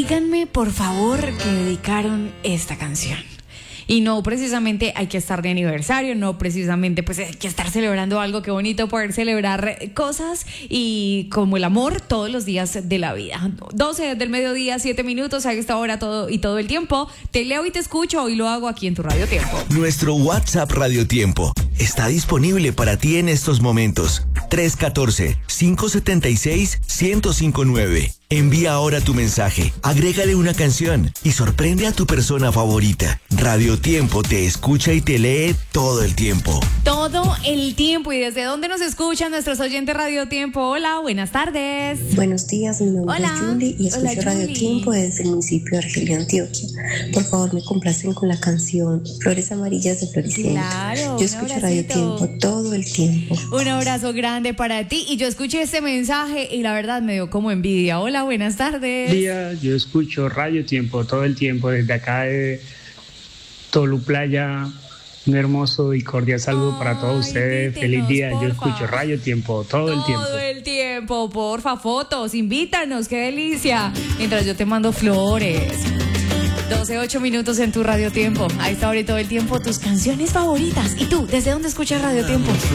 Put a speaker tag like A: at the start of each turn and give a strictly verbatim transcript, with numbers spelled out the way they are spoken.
A: díganme, por favor, que dedicaron esta canción. Y no precisamente hay que estar de aniversario, no precisamente pues hay que estar celebrando algo. Qué bonito poder celebrar cosas y como el amor todos los días de la vida. doce del mediodía, siete minutos, a esta hora todo y todo el tiempo. Te leo y te escucho y lo hago aquí en tu Radio Tiempo.
B: Nuestro WhatsApp Radio Tiempo está disponible para ti en estos momentos. tres uno cuatro, cinco siete seis, uno cero cinco nueve. Envía ahora tu mensaje, agrégale una canción y sorprende a tu persona favorita. Radio Tiempo te escucha y te lee todo el tiempo.
A: Todo el tiempo. ¿Y desde dónde nos escuchan nuestros oyentes Radio Tiempo? Hola, buenas tardes.
C: Buenos días, mi nombre
A: Hola.
C: es Julie y escucho
A: Hola,
C: Radio
A: Julie.
C: Tiempo desde el municipio de Argelia, Antioquia. Por favor, me complacen con la canción Flores Amarillas de Floricienta.
A: Claro,
C: yo
A: un
C: escucho Radio
A: abracito.
C: Tiempo todo el tiempo.
A: Un abrazo grande para ti. Y yo escuché este mensaje y la verdad me dio como envidia. Hola, buenas tardes.
D: Día, yo escucho Radio Tiempo todo el tiempo desde acá de Tolu Playa. Un hermoso y cordial saludo
A: Ay,
D: para todos ustedes.
A: invítenos,
D: Feliz día. Yo
A: porfa.
D: escucho Radio Tiempo todo el tiempo.
A: Todo el tiempo, porfa, fotos, invítanos, qué delicia. Mientras yo te mando flores. doce, ocho minutos en tu Radio Tiempo. A esta hora y todo el tiempo, tus canciones favoritas. ¿Y tú, desde dónde escuchas Radio Tiempo?